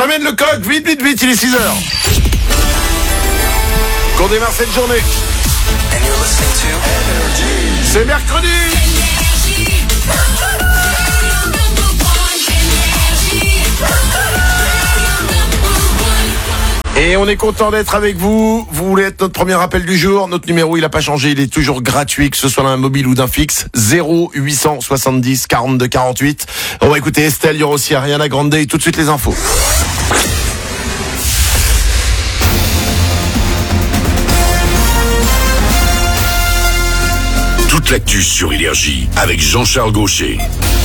Ramène le coq, vite, vite, vite, il est 6h. Qu'on démarre cette journée. C'est mercredi. Et on est content d'être avec vous. Vous voulez être notre premier appel du jour. Notre numéro, il n'a pas changé. Il est toujours gratuit, que ce soit d'un mobile ou d'un fixe. 0870 42 48. On va écouter Estelle. Il y aura aussi Ariana Grande et tout de suite les infos. Toute l'actu sur Énergie avec Jean-Charles Gaucher.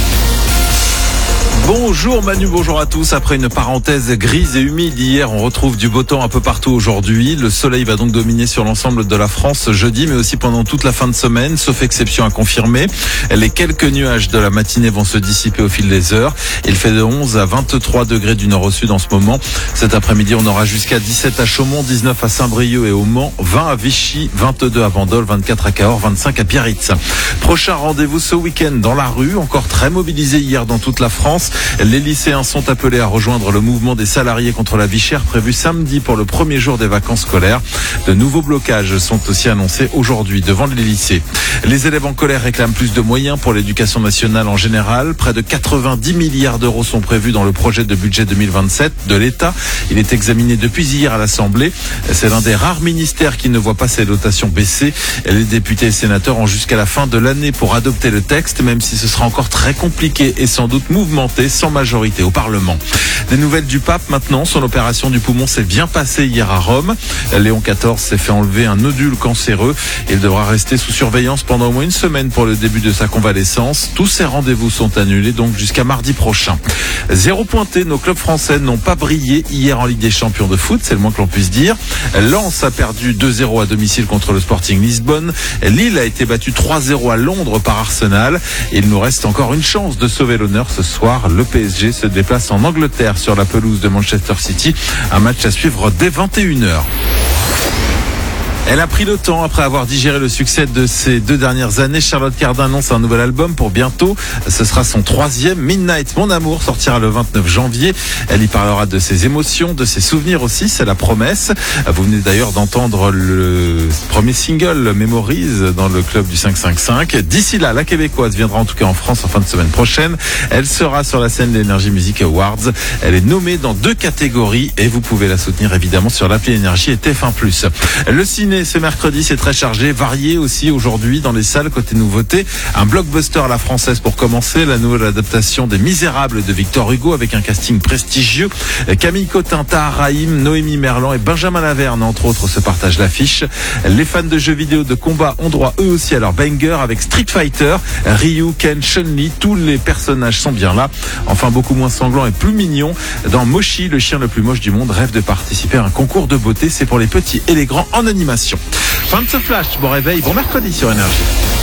Bonjour Manu, bonjour à tous. Après une parenthèse grise et humide hier, on retrouve du beau temps un peu partout aujourd'hui. Le soleil va donc dominer sur l'ensemble de la France jeudi, mais aussi pendant toute la fin de semaine, sauf exception à confirmer. Les quelques nuages de la matinée vont se dissiper au fil des heures. Il fait de 11 à 23 degrés du nord au sud en ce moment. Cet après-midi, on aura jusqu'à 17 à Chaumont, 19 à Saint-Brieuc et au Mans, 20 à Vichy, 22 à Bandol, 24 à Cahors, 25 à Biarritz. Prochain rendez-vous ce week-end dans la rue, encore très mobilisé hier dans toute la France. Les lycéens sont appelés à rejoindre le mouvement des salariés contre la vie chère prévu samedi pour le premier jour des vacances scolaires. De nouveaux blocages sont aussi annoncés aujourd'hui devant les lycées. Les élèves en colère réclament plus de moyens pour l'éducation nationale en général. Près de 90 milliards d'euros sont prévus dans le projet de budget 2027 de l'État. Il est examiné depuis hier à l'Assemblée. C'est l'un des rares ministères qui ne voit pas ses dotations baisser. Les députés et sénateurs ont jusqu'à la fin de l'année pour adopter le texte, même si ce sera encore très compliqué et sans doute mouvementé, sans majorité au Parlement. Des nouvelles du pape maintenant. Son opération du poumon s'est bien passée hier à Rome. Léon XIV s'est fait enlever un nodule cancéreux. Il devra rester sous surveillance pendant au moins une semaine pour le début de sa convalescence. Tous ses rendez-vous sont annulés donc jusqu'à mardi prochain. Zéro pointé, nos clubs français n'ont pas brillé hier en Ligue des Champions de foot, c'est le moins que l'on puisse dire. Lens a perdu 2-0 à domicile contre le Sporting Lisbonne. Lille a été battu 3-0 à Londres par Arsenal. Il nous reste encore une chance de sauver l'honneur ce soir. Le PSG se déplace en Angleterre sur la pelouse de Manchester City. Un match à suivre dès 21h. Elle a pris le temps après avoir digéré le succès de ces 2 dernières années. Charlotte Cardin annonce un nouvel album pour bientôt. Ce sera son 3e. Midnight, Mon Amour, sortira le 29 janvier. Elle y parlera de ses émotions, de ses souvenirs aussi. C'est la promesse. Vous venez d'ailleurs d'entendre le premier single, Memories, dans le club du 555. D'ici là, la Québécoise viendra en tout cas en France en fin de semaine prochaine. Elle sera sur la scène de l'Energy Music Awards. Elle est nommée dans 2 catégories et vous pouvez la soutenir évidemment sur l'appli Énergie et TF1+. Le ciné, ce mercredi, c'est très chargé, varié aussi aujourd'hui dans les salles côté nouveauté. Un blockbuster à la française pour commencer, la nouvelle adaptation des Misérables de Victor Hugo avec un casting prestigieux. Camille Cotin, Tahar Rahim, Noémie Merlan et Benjamin Laverne, entre autres, se partagent l'affiche. Les fans de jeux vidéo de combat ont droit eux aussi à leur banger avec Street Fighter, Ryu, Ken, Chun-Li, tous les personnages sont bien là. Enfin, beaucoup moins sanglant et plus mignon. Dans Moshi, le chien le plus moche du monde rêve de participer à un concours de beauté. C'est pour les petits et les grands en animation. Fin de ce flash, bon réveil, bon mercredi sur Énergie.